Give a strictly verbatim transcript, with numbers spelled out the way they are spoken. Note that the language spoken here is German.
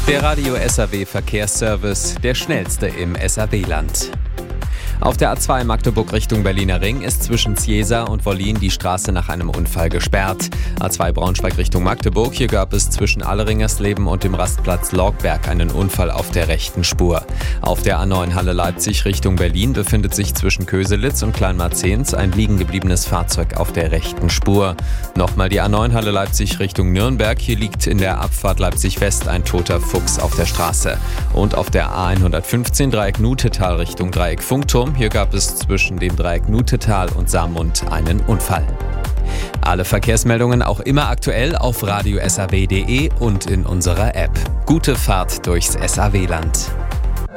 Der Radio S A W Verkehrsservice, der schnellste im S A W-Land. Auf der A zwei Magdeburg Richtung Berliner Ring ist zwischen Ziesa und Wollin die Straße nach einem Unfall gesperrt. A zwei Braunschweig Richtung Magdeburg, hier gab es zwischen Alleringersleben und dem Rastplatz Lorgberg einen Unfall auf der rechten Spur. Auf der A neun Halle Leipzig Richtung Berlin befindet sich zwischen Köselitz und Kleinmarzehns ein liegen gebliebenes Fahrzeug auf der rechten Spur. Nochmal die A neun Halle Leipzig Richtung Nürnberg, hier liegt in der Abfahrt Leipzig West ein toter Fuchs auf der Straße. Und auf der A hundertfünfzehn Dreieck Nutetal Richtung Dreieck Funkturm, hier gab es zwischen dem Dreieck Nutetal und Saarmund einen Unfall. Alle Verkehrsmeldungen auch immer aktuell auf radio s a w punkt d e und in unserer App. Gute Fahrt durchs S A W-Land.